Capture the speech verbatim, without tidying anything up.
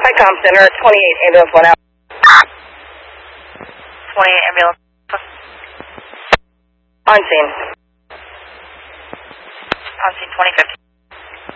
Hi, Com Center, twenty-eight, ambulance one out. twenty-eight, ambulance. On scene. On scene, twenty fifty.